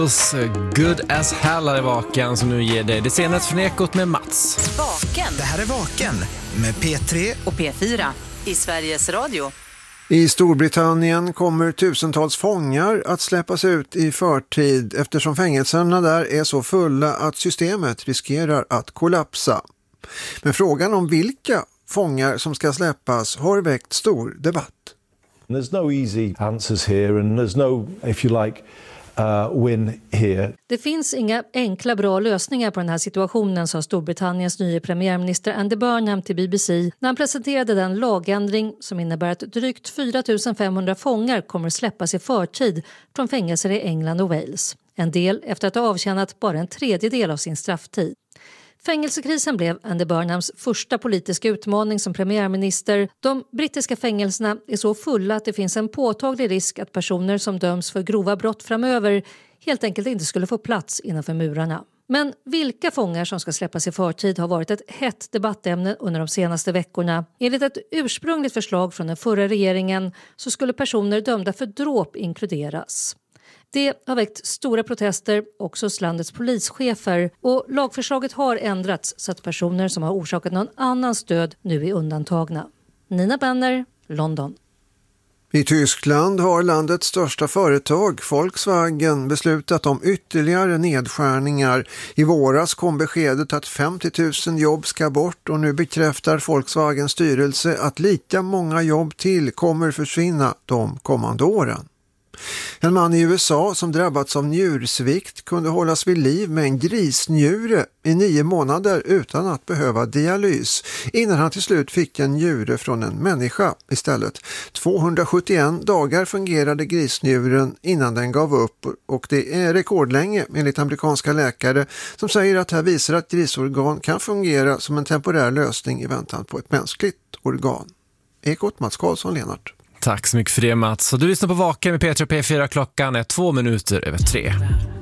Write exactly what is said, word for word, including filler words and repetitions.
Good as hell är Vaken som nu ger dig det senaste från Ekot med Mats. Vaken. Det här är Vaken med P tre och P fyra i Sveriges Radio. I Storbritannien kommer tusentals fångar att släppas ut i förtid eftersom fängelserna där är så fulla att systemet riskerar att kollapsa. Men frågan om vilka fångar som ska släppas har väckt stor debatt. There's no easy answers here and there's no, if you like, uh, win here. Det finns inga enkla bra lösningar på den här situationen, sa Storbritanniens nya premiärminister Andy Burnham till B B C när han presenterade den lagändring som innebär att drygt fyra tusen femhundra fångar kommer släppas i förtid från fängelser i England och Wales. En del efter att ha avtjänat bara en tredjedel av sin strafftid. Fängelsekrisen blev Andy Burnhams första politiska utmaning som premiärminister. De brittiska fängelserna är så fulla att det finns en påtaglig risk att personer som döms för grova brott framöver helt enkelt inte skulle få plats innanför murarna. Men vilka fångar som ska släppas i förtid har varit ett hett debattämne under de senaste veckorna. Enligt ett ursprungligt förslag från den förra regeringen så skulle personer dömda för dråp inkluderas. Det har väckt stora protester också hos landets polischefer och lagförslaget har ändrats så att personer som har orsakat någon annans död nu är undantagna. Nina Benner, London. I Tyskland har landets största företag, Volkswagen, beslutat om ytterligare nedskärningar. I våras kom beskedet att femtio tusen jobb ska bort och nu bekräftar Volkswagens styrelse att lika många jobb till kommer försvinna de kommande åren. En man i U S A som drabbats av njursvikt kunde hållas vid liv med en grisnjure i nio månader utan att behöva dialys innan han till slut fick en njure från en människa istället. tvåhundrasjuttioen dagar fungerade grisnjuren innan den gav upp och det är rekordlänge enligt amerikanska läkare som säger att här visar att grisorgan kan fungera som en temporär lösning i väntan på ett mänskligt organ. Ekot, Mats Karlsson, Lennart. Tack så mycket för det, Mats. Och du lyssnar på Vaken med P tre och P fyra. Klockan är två minuter över tre.